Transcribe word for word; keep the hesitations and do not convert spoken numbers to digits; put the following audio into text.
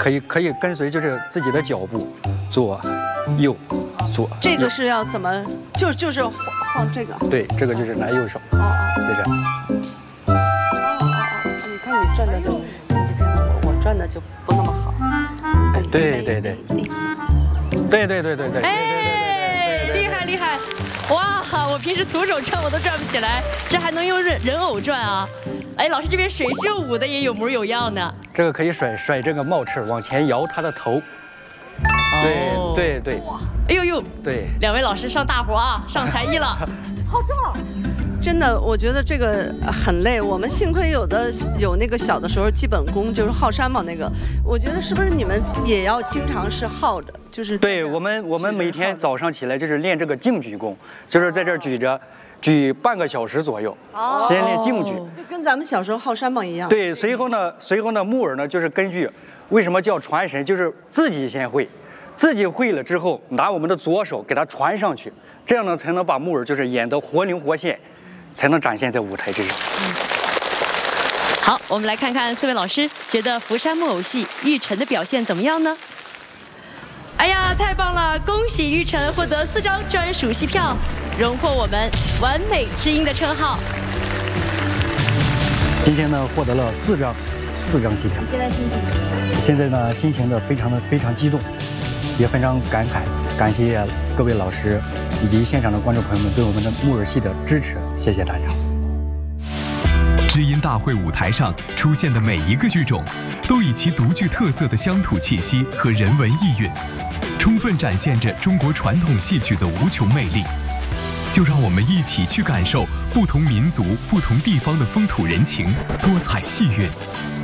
可以可以跟随就是自己的脚步，左右左。 这个是要怎么？就就是晃晃这个。 对，这个就是拿右手。 哦哦， 就这样。 哦哦哦，你看你转的就，你看我我转的就不那么好。 哎，对对对。对对对对对。 哎，厉害厉害！哇，我平时徒手转我都转不起来，这还能用人人偶转啊？哎，老师这边水袖舞的也有模有样的。 这个可以甩甩这个帽翅往前摇他的头。对对对。 哎呦呦！ 对， 两位老师上大活啊，上才艺了。 好重！真的，我觉得这个很累。我们幸亏有的有那个小的时候基本功，就是耗山嘛那个。我觉得是不是你们也要经常是耗着？就是对我们我们每天早上起来就是练这个静举功，就是在这儿举着。举半个小时左右，哦、先练静举， 就跟咱们小时候耗山榜一样。 对，随后呢，随后呢，木耳呢就是根据为什么叫传神，就是自己先会，自己会了之后，拿我们的左手给它传上去，这样呢才能把木耳就是演得活灵活现，才能展现在舞台之上。 嗯、好，我们来看看四位老师觉得福山木偶戏玉成的表现怎么样呢？哎呀，太棒了！恭喜玉成获得四张专属戏票，荣获我们完美知音的称号。 今天呢，获得了四张，四张戏票。 你现在心情怎么样？ 现在呢，心情的非常的非常激动，也非常感慨，感谢各位老师以及现场的观众朋友们对我们的木耳戏的支持，谢谢大家。 知音大会舞台上出现的每一个剧种，都以其独具特色的乡土气息和人文意蕴，充分展现着中国传统戏曲的无穷魅力。就让我们一起去感受不同民族、不同地方的风土人情、多彩戏韵。